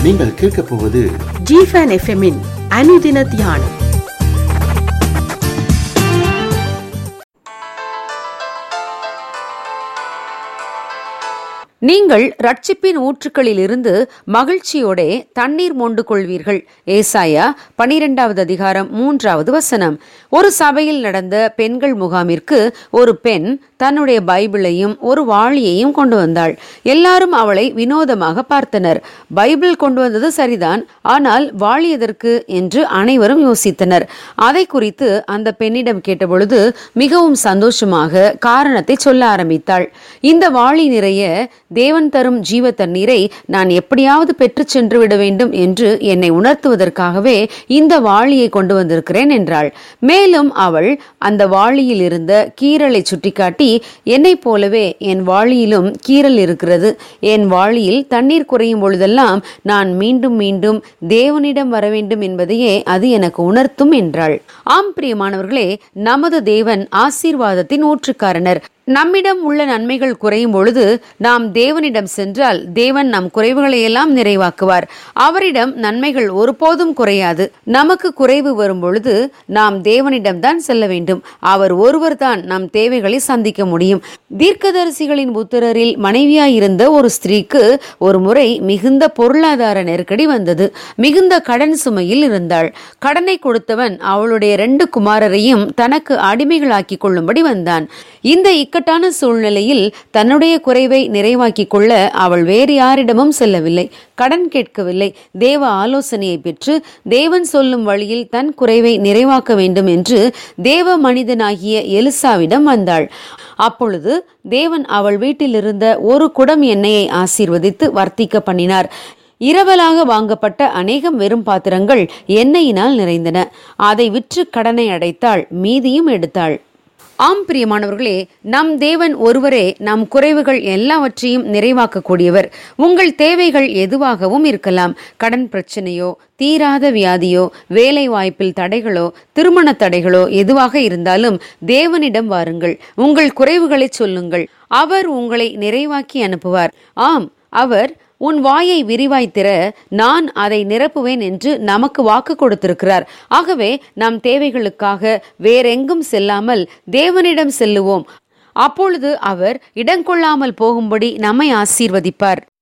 நீங்கள் கேட்கப் போவது ஜிஃபன் எஃப்எம்மின் அனுதின தியானம். நீங்கள் ரட்சிப்பின் ஊற்றுக்களில் இருந்து மகிழ்ச்சியோட தண்ணீர் மொண்டு கொள்வீர்கள். ஏசாயா 12வது அதிகாரம் 3வது வசனம். ஒரு சபையில் நடந்த பெண்கள் முகாமிற்கு ஒரு பெண் தன்னுடைய பைபிளையும் ஒரு வாளியையும் கொண்டு வந்தாள். எல்லாரும் அவளை வினோதமாக பார்த்தனர். பைபிள் கொண்டு வந்தது சரிதான், ஆனால் வாளி எதற்கு என்று அனைவரும் யோசித்தனர். அதை குறித்து அந்த பெண்ணிடம் கேட்டபொழுது மிகவும் சந்தோஷமாக காரணத்தை சொல்ல ஆரம்பித்தாள். இந்த வாளி நிறைய தேவன் தரும் ஜீவ தண்ணீரை நான் எப்படியாவது பெற்று சென்று விட வேண்டும் என்று என்னை உணர்த்துவதற்காகவே இந்த வாளியை கொண்டு வந்திருக்கிறேன் என்றாள். மேலும் அவள் அந்த வாளியில் இருந்த கீறலை சுட்டிக்காட்டி, என்னை போலவே என் வாளியிலும் கீறல் இருக்கிறது. என் வாளியில் தண்ணீர் குறையும் பொழுதெல்லாம் நான் மீண்டும் மீண்டும் தேவனிடம் வர வேண்டும் என்பதையே அது எனக்கு உணர்த்தும் என்றாள். ஆம் பிரியமானவர்களே, நமது தேவன் ஆசீர்வாதத்தின் ஊற்றுக்காரனர். நம்மிடம் உள்ள நன்மைகள் குறையும் பொழுது நாம் தேவனிடம் சென்றால் தேவன் நம் குறைவுகளை எல்லாம் நிறைவாக்குவார். அவரிடம் நன்மைகள் ஒருபோதும் குறையாது. நமக்கு குறைவு வரும் பொழுது நாம் தேவனிடம் தான் செல்ல வேண்டும். அவர் ஒருவர் தான் நம் தேவைகளை சந்திக்க முடியும். தீர்க்கதரிசிகளின் புத்திரரில் மனைவியாயிருந்த ஒரு ஸ்திரீக்கு ஒரு முறை மிகுந்த பொருளாதார நெருக்கடி வந்தது. மிகுந்த கடன் சுமையில் இருந்தாள். கடனை கொடுத்தவன் அவளுடைய 2 குமாரரையும் தனக்கு அடிமைகளாக்கி கொள்ளும்படி வந்தான். இந்த இக்கட்டான சூழ்நிலையில் தன்னுடைய குறைவை நிறைவாக்கி கொள்ள அவள் வேறு யாரிடமும் செல்லவில்லை, கடன் கேட்கவில்லை. தேவ ஆலோசனையை பெற்று தேவன் சொல்லும் வழியில் தன் குறைவை நிறைவாக்க வேண்டும் என்று தேவ மனிதனாகிய எலிசாவிடம் வந்தாள். அப்பொழுது தேவன் அவள் வீட்டில் இருந்த ஒரு குடம் எண்ணெயை ஆசீர்வதித்து வர்த்திக்க பண்ணினார். இரவலாக வாங்கப்பட்ட அநேகம் வெறும் பாத்திரங்கள் எண்ணெயினால் நிறைந்தன. அதை விற்று கடனை அடைத்தாள், மீதியும் எடுத்தாள். ஆம் பிரியமானவர்களே, நம் தேவன் ஒருவரே நம் குறைவுகள் எல்லாவற்றையும் நிறைவாக்கக்கூடியவர். உங்கள் தேவைகள் எதுவாகவும் இருக்கலாம். கடன் பிரச்சனையோ, தீராத வியாதியோ, வேலை வாய்ப்பில் தடைகளோ, திருமண தடைகளோ எதுவாக இருந்தாலும் தேவனிடம் வாருங்கள். உங்கள் குறைவுகளை சொல்லுங்கள். அவர் உங்களை நிறைவாக்கி அனுப்புவார். ஆம், அவர் உன் வாயை விரிவாய் திற, நான் அதை நிரப்புவேன் என்று நமக்கு வாக்கு கொடுத்திருக்கிறார். ஆகவே நம் தேவைகளுக்காக வேறெங்கும் செல்லாமல் தேவனிடம் செல்லுவோம். அப்பொழுது அவர் இடங்கொள்ளாமல் போகும்படி நம்மை ஆசீர்வதிப்பார்.